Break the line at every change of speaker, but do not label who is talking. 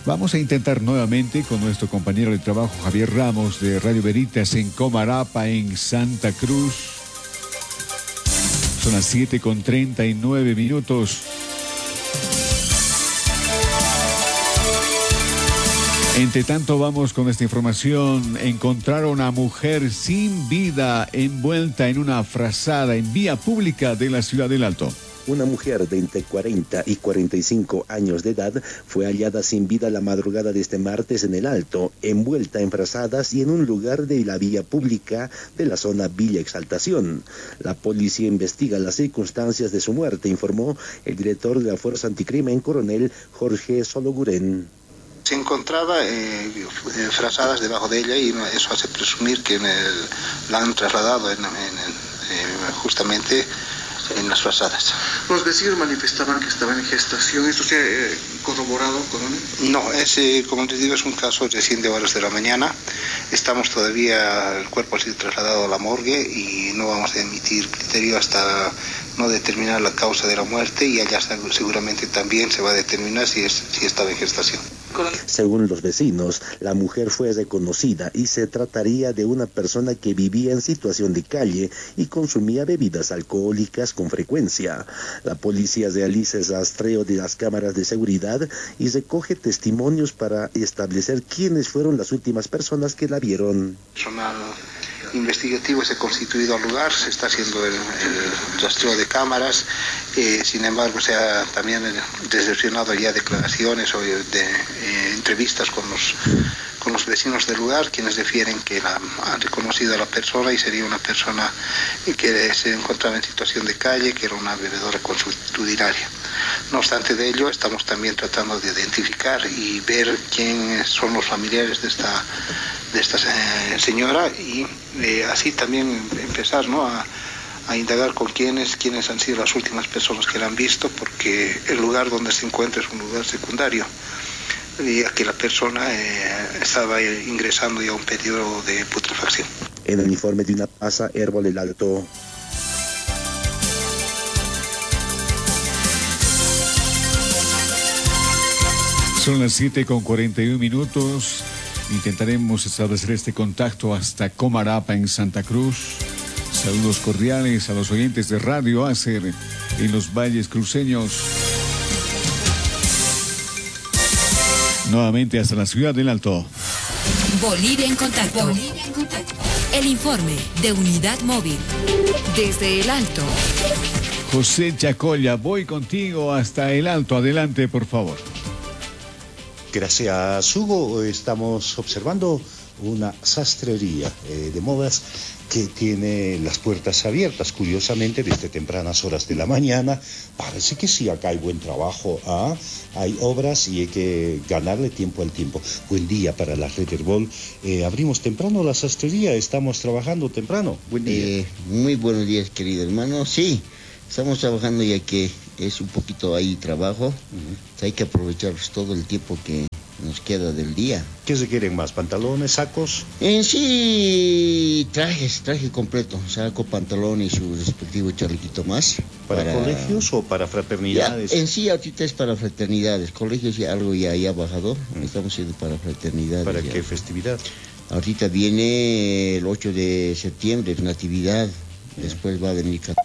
Vamos a intentar nuevamente con nuestro compañero de trabajo Javier Ramos de Radio Veritas en Comarapa, en Santa Cruz. Son las 7:39. Entre tanto, vamos con esta información. Encontraron a mujer sin vida envuelta en una frazada en vía pública de la ciudad del Alto.
Una mujer de entre 40 y 45 años de edad fue hallada sin vida la madrugada de este martes en el Alto, envuelta en frazadas y en un lugar de la vía pública de la zona Villa Exaltación. La policía investiga las circunstancias de su muerte, informó el director de la Fuerza Anticrimen, coronel Jorge Sologuren.
Se encontraba frazadas debajo de ella y eso hace presumir que la han trasladado justamente en las frazadas.
Los vecinos manifestaban que estaban en gestación. ¿Esto se ha corroborado, coronel?
No, como les digo, es un caso recién de horas de la mañana. Estamos todavía, el cuerpo ha sido trasladado a la morgue y no vamos a emitir criterio hasta no determinar la causa de la muerte, y allá seguramente también se va a determinar si estaba en gestación.
Según los vecinos, la mujer fue reconocida y se trataría de una persona que vivía en situación de calle y consumía bebidas alcohólicas con frecuencia. La policía realiza el rastreo de las cámaras de seguridad y recoge testimonios para establecer quiénes fueron las últimas personas que la vieron.
Personal investigativo se ha constituido al lugar, se está haciendo el rastreo de cámaras, sin embargo se ha también recepcionado ya declaraciones o entrevistas con los vecinos del lugar, quienes refieren que han reconocido a la persona y sería una persona que se encontraba en situación de calle, que era una bebedora consuetudinaria. No obstante de ello, estamos también tratando de identificar y ver quiénes son los familiares de esta señora y así también empezar, ¿no?, a indagar con quiénes han sido las últimas personas que la han visto, porque el lugar donde se encuentra es un lugar secundario y aquí la persona estaba ingresando ya a un periodo de putrefacción.
En el informe de una plaza Herbol el Alto.
Son las 7:41. Intentaremos establecer este contacto hasta Comarapa, en Santa Cruz. Saludos cordiales a los oyentes de Radio Acer en los valles cruceños. Nuevamente hasta la ciudad del Alto.
Bolivia en contacto. El informe de Unidad Móvil desde el Alto.
José Chacolla, voy contigo hasta el Alto. Adelante, por favor.
Gracias, Hugo. Estamos observando una sastrería de modas que tiene las puertas abiertas, curiosamente, desde tempranas horas de la mañana. Parece que sí, acá hay buen trabajo, hay obras y hay que ganarle tiempo al tiempo. Buen día para la Red Herbol. Abrimos temprano la sastrería, estamos trabajando temprano. Buen día.
Muy buenos días, querido hermano. Sí, estamos trabajando ya que es un poquito ahí trabajo. Hay que aprovechar todo el tiempo que nos queda del día.
¿Qué se quieren más? ¿Pantalones, sacos?
En sí, traje completo, saco, pantalón y su respectivo chalequito más.
¿Para colegios o para fraternidades?
Ya, en sí, ahorita es para fraternidades. Colegios ya algo ya ha bajado. Estamos haciendo para fraternidades.
¿Para
ya.
qué festividad?
Ahorita viene el 8 de septiembre, Natividad. Después va a venir 14